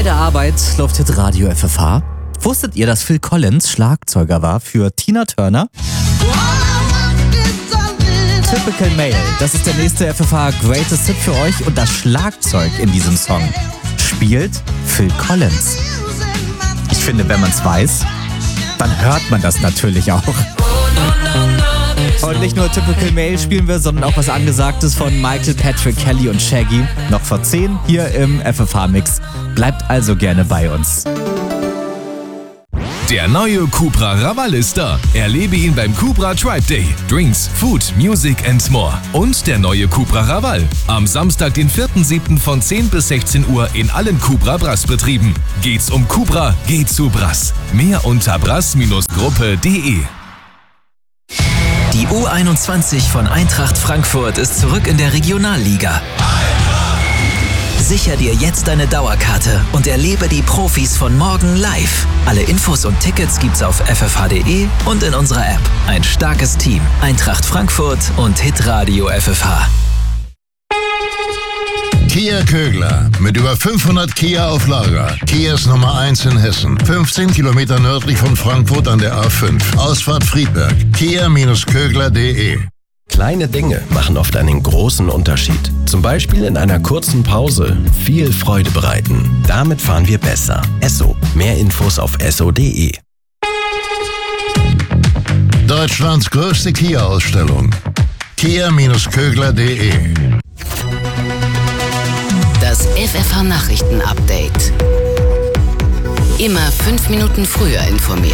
der Arbeit läuft Hitradio FFH. Wusstet ihr, dass Phil Collins Schlagzeuger war für Tina Turner? Typical Male, das ist der nächste FFH Greatest Hit für euch und das Schlagzeug in diesem Song spielt Phil Collins. Ich finde, wenn man es weiß, dann hört man das natürlich auch. Und nicht nur Typical Male spielen wir, sondern auch was Angesagtes von Michael, Patrick, Kelly und Shaggy. Noch vor 10 hier im FFH-Mix. Bleibt also gerne bei uns. Der neue Cupra Raval ist da. Erlebe ihn beim Cupra Tribe Day. Drinks, Food, Music and more. Und der neue Cupra Raval. Am Samstag, den 4.7. von 10 bis 16 Uhr in allen Cupra Brass-Betrieben. Geht's um Cupra, geht zu Brass. Mehr unter brass-gruppe.de. Die U21 von Eintracht Frankfurt ist zurück in der Regionalliga. Sicher dir jetzt deine Dauerkarte und erlebe die Profis von morgen live. Alle Infos und Tickets gibt's auf ffh.de und in unserer App. Ein starkes Team, Eintracht Frankfurt und Hitradio FFH. Kia Kögler. Mit über 500 Kia auf Lager. Kias Nummer 1 in Hessen. 15 Kilometer nördlich von Frankfurt an der A5. Ausfahrt Friedberg. Kia-Kögler.de. Kleine Dinge machen oft einen großen Unterschied. Zum Beispiel in einer kurzen Pause viel Freude bereiten. Damit fahren wir besser. Esso. Mehr Infos auf esso.de. Deutschlands größte Kia-Ausstellung. Kia-Kögler.de. Das FFH-Nachrichten-Update. Immer 5 Minuten früher informiert.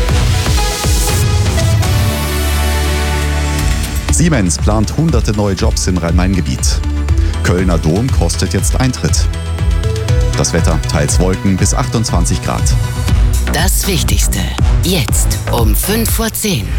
Siemens plant hunderte neue Jobs im Rhein-Main-Gebiet. Kölner Dom kostet jetzt Eintritt. Das Wetter, teils Wolken bis 28 Grad. Das Wichtigste, jetzt um 5:10 Uhr.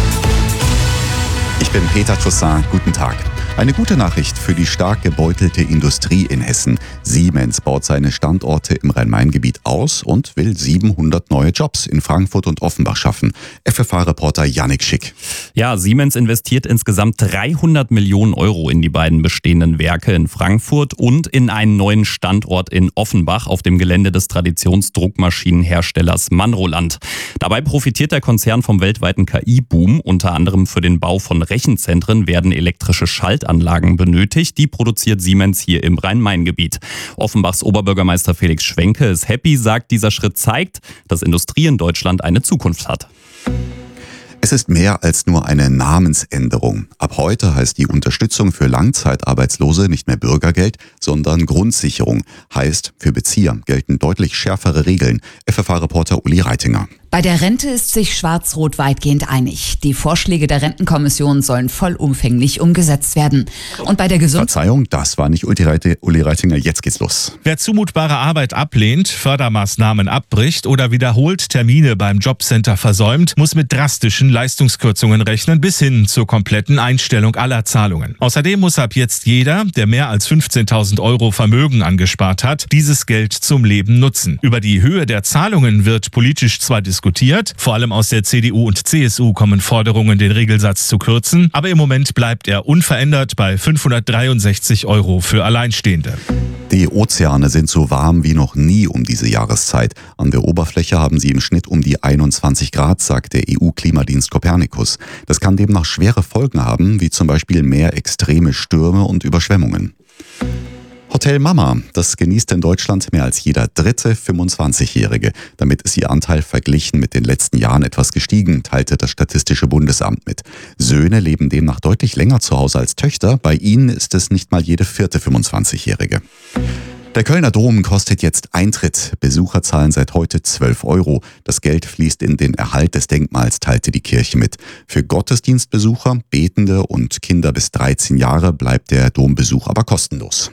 Ich bin Peter Toussaint, guten Tag. Eine gute Nachricht für die stark gebeutelte Industrie in Hessen. Siemens baut seine Standorte im Rhein-Main-Gebiet aus und will 700 neue Jobs in Frankfurt und Offenbach schaffen. FFH-Reporter Yannick Schick. Ja, Siemens investiert insgesamt 300 Millionen Euro in die beiden bestehenden Werke in Frankfurt und in einen neuen Standort in Offenbach auf dem Gelände des Traditionsdruckmaschinenherstellers Manroland. Dabei profitiert der Konzern vom weltweiten KI-Boom. Unter anderem für den Bau von Rechenzentren werden elektrische Schaltanlagen benötigt. Die produziert Siemens hier im Rhein-Main-Gebiet. Offenbachs Oberbürgermeister Felix Schwenke ist happy, sagt, dieser Schritt zeigt, dass Industrie in Deutschland eine Zukunft hat. Es ist mehr als nur eine Namensänderung. Ab heute heißt die Unterstützung für Langzeitarbeitslose nicht mehr Bürgergeld, sondern Grundsicherung. Heißt, für Bezieher gelten deutlich schärfere Regeln. FFH-Reporter Uli Reitinger. Bei der Rente ist sich Schwarz-Rot weitgehend einig. Die Vorschläge der Rentenkommission sollen vollumfänglich umgesetzt werden. Und bei der Verzeihung, das war nicht Uli Reitinger. Jetzt geht's los. Wer zumutbare Arbeit ablehnt, Fördermaßnahmen abbricht oder wiederholt Termine beim Jobcenter versäumt, muss mit drastischen Leistungskürzungen rechnen bis hin zur kompletten Einstellung aller Zahlungen. Außerdem muss ab jetzt jeder, der mehr als 15.000 Euro Vermögen angespart hat, dieses Geld zum Leben nutzen. Über die Höhe der Zahlungen wird politisch zwar diskutiert, vor allem aus der CDU und CSU kommen Forderungen, den Regelsatz zu kürzen, aber im Moment bleibt er unverändert bei 563 Euro für Alleinstehende. Die Ozeane sind so warm wie noch nie um diese Jahreszeit. An der Oberfläche haben sie im Schnitt um die 21 Grad, sagt der EU-Klimadienst Copernicus. Das kann demnach schwere Folgen haben, wie zum Beispiel mehr extreme Stürme und Überschwemmungen. Hotel Mama, das genießt in Deutschland mehr als jeder dritte 25-Jährige. Damit ist ihr Anteil verglichen mit den letzten Jahren etwas gestiegen, teilte das Statistische Bundesamt mit. Söhne leben demnach deutlich länger zu Hause als Töchter. Bei ihnen ist es nicht mal jede vierte 25-Jährige. Der Kölner Dom kostet jetzt Eintritt. Besucher zahlen seit heute 12 Euro. Das Geld fließt in den Erhalt des Denkmals, teilte die Kirche mit. Für Gottesdienstbesucher, Betende und Kinder bis 13 Jahre bleibt der Dombesuch aber kostenlos.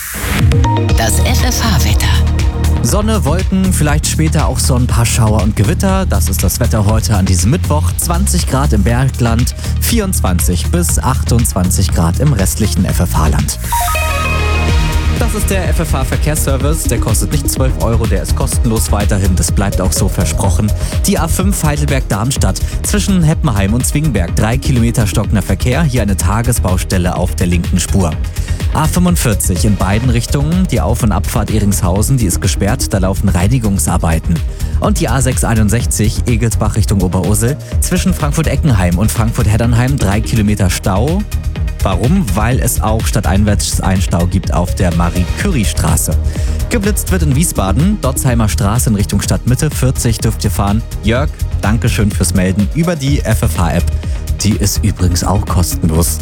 Das FFH-Wetter. Sonne, Wolken, vielleicht später auch so ein paar Schauer und Gewitter. Das ist das Wetter heute an diesem Mittwoch. 20 Grad im Bergland, 24 bis 28 Grad im restlichen FFH-Land. Das ist der FFH-Verkehrsservice. Der kostet nicht 12 €, der ist kostenlos weiterhin. Das bleibt auch so versprochen. Die A5 Heidelberg-Darmstadt zwischen Heppenheim und Zwingberg. 3 Kilometer stockender Verkehr. Hier eine Tagesbaustelle auf der linken Spur. A45 in beiden Richtungen. Die Auf- und Abfahrt Eringshausen, die ist gesperrt. Da laufen Reinigungsarbeiten. Und die A661 Egelsbach Richtung Oberursel zwischen Frankfurt-Eckenheim und Frankfurt-Heddernheim. 3 Kilometer Stau. Warum? Weil es auch stadteinwärts einen Stau gibt auf der Marie-Curie-Straße. Geblitzt wird in Wiesbaden, Dotzheimer Straße in Richtung Stadtmitte. 40 dürft ihr fahren. Jörg, Dankeschön fürs Melden über die FFH-App. Die ist übrigens auch kostenlos.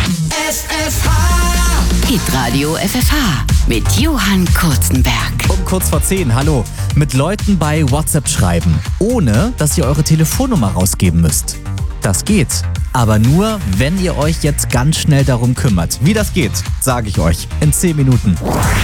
Hitradio FFH mit Johann Kurzenberg. Um kurz vor 10, hallo. Mit Leuten bei WhatsApp schreiben, ohne dass ihr eure Telefonnummer rausgeben müsst. Das geht, aber nur, wenn ihr euch jetzt ganz schnell darum kümmert. Wie das geht, sage ich euch in 10 Minuten.